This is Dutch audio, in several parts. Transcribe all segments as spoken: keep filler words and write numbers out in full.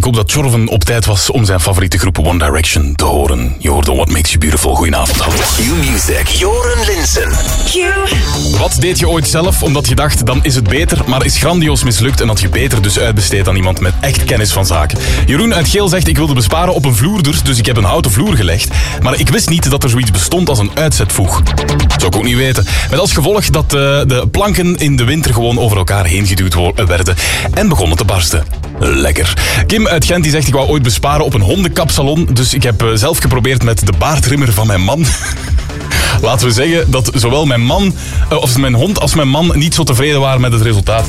ik hoop dat Jorven op tijd was om zijn favoriete groep One Direction te horen. Je hoorde What Makes You Beautiful. Goedenavond. Hallo. Q-Music, Joren Linssen. Q. Wat deed je ooit zelf omdat je dacht, dan is het beter, maar is grandioos mislukt en had je beter dus uitbesteed aan iemand met echt kennis van zaken? Jeroen uit Geel zegt, ik wilde besparen op een vloerder, dus ik heb een houten vloer gelegd. Maar ik wist niet dat er zoiets bestond als een uitzetvoeg. Zou ik ook niet weten. Met als gevolg dat de, de planken in de winter gewoon over elkaar heen geduwd werden en begonnen te barsten. Lekker. Kim uit Gent die zegt, ik wou ooit besparen op een hondenkapsalon, dus ik heb zelf geprobeerd met de baardrimmer van mijn man. Laten we zeggen dat zowel mijn man, of mijn hond als mijn man niet zo tevreden waren met het resultaat.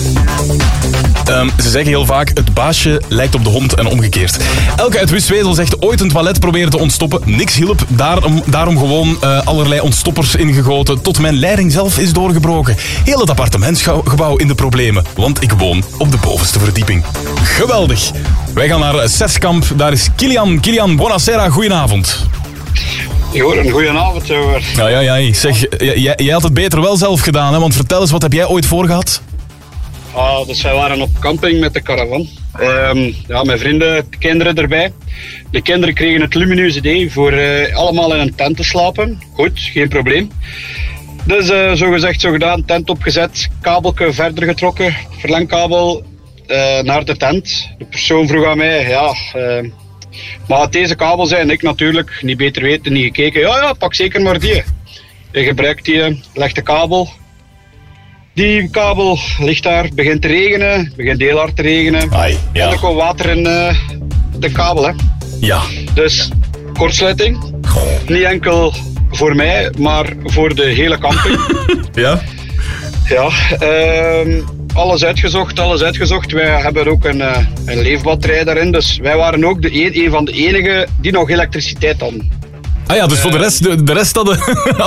Um, ze zeggen heel vaak, het baasje lijkt op de hond en omgekeerd. Elke uit Wustwezel zegt, ooit een toilet proberen te ontstoppen. Niks hielp, daarom, daarom gewoon uh, allerlei ontstoppers ingegoten, tot mijn leiding zelf is doorgebroken. Heel het appartementsgebouw in de problemen, want ik woon op de bovenste verdieping. Geweldig. Wij gaan naar Zeskamp, daar is Kilian. Kilian, buonasera, goedenavond. Joren, goedenavond. Ja, ja, ja. Zeg, jij, jij had het beter wel zelf gedaan, hè? Want vertel eens, wat heb jij ooit voor gehad? Ah, dus wij waren op camping met de caravan. Um, ja, mijn vrienden, de kinderen erbij. De kinderen kregen het lumineus idee voor uh, allemaal in een tent te slapen. Goed, geen probleem. Dus uh, zo gezegd, zo gedaan, tent opgezet, kabelke verder getrokken, verlengkabel uh, naar de tent. De persoon vroeg aan mij, ja... Uh, maar het deze kabel zijn, ik natuurlijk, niet beter weten, niet gekeken. Ja, ja, pak zeker maar die. Je gebruikt die, legt de kabel. Die kabel ligt daar, begint te regenen, begint heel hard te regenen. Ai, ja. En er komt water in uh, de kabel, hè. Ja. Dus, kortsluiting. Goh. Niet enkel voor mij, maar voor de hele camping. Ja? Ja, uh, alles uitgezocht, alles uitgezocht. Wij hebben ook een, uh, een leefbatterij daarin, dus wij waren ook de een, een van de enigen die nog elektriciteit hadden. Ah ja, dus voor de rest, de, de rest hadden...